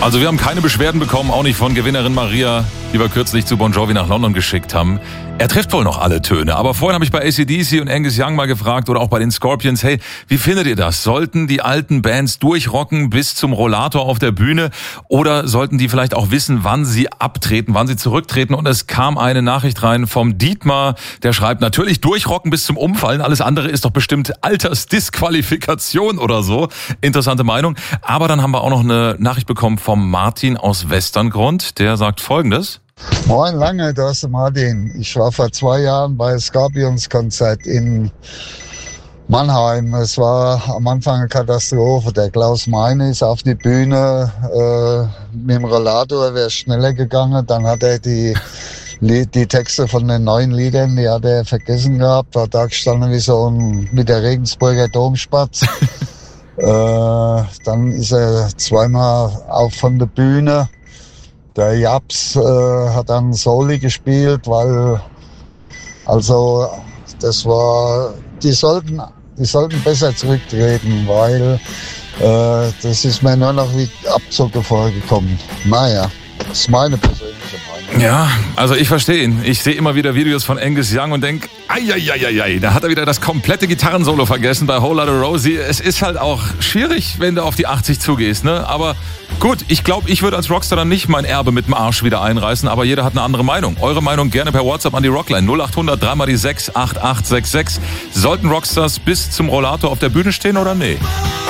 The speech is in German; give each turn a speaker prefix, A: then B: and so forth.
A: Also wir haben keine Beschwerden bekommen, auch nicht von Gewinnerin Maria, die wir kürzlich zu Bon Jovi nach London geschickt haben. Er trifft wohl noch alle Töne, aber vorhin habe ich bei AC/DC und Angus Young mal gefragt oder auch bei den Scorpions, hey, wie findet ihr das? Sollten die alten Bands durchrocken bis zum Rollator auf der Bühne oder sollten die vielleicht auch wissen, wann sie abtreten, wann sie zurücktreten? Und es kam eine Nachricht rein vom Dietmar, der schreibt, natürlich durchrocken bis zum Umfallen, alles andere ist doch bestimmt Altersdisqualifikation oder so. Interessante Meinung. Aber dann haben wir auch noch eine Nachricht bekommen vom Martin aus Westerngrund, der sagt Folgendes.
B: Moin Lange, da ist der Martin. Ich war vor 2 Jahren bei Scorpions Konzert in Mannheim. Es war am Anfang eine Katastrophe. Der Klaus Meine ist auf die Bühne mit dem Rollator, wäre schneller gegangen. Dann hat er die Texte von den neuen Liedern, die hat er vergessen gehabt. War da gestanden wie so ein mit der Regensburger Domspatz. Dann ist er zweimal auf von der Bühne. Der Japs hat dann Soli gespielt, weil, also, das war, die sollten besser zurücktreten, weil das ist mir nur noch wie Abzocke vorgekommen. Naja, das ist meine persönliche Meinung.
A: Ja, also ich verstehe ihn. Ich sehe immer wieder Videos von Angus Young und denke, ei, da hat er wieder das komplette Gitarrensolo vergessen bei Whole Lotta Rosie. Es ist halt auch schwierig, wenn du auf die 80 zugehst, ne? Aber gut, ich glaube, ich würde als Rockstar dann nicht mein Erbe mit dem Arsch wieder einreißen, aber jeder hat eine andere Meinung. Eure Meinung gerne per WhatsApp an die Rockline 0800 3x6 8866. Sollten Rockstars bis zum Rollator auf der Bühne stehen oder nee?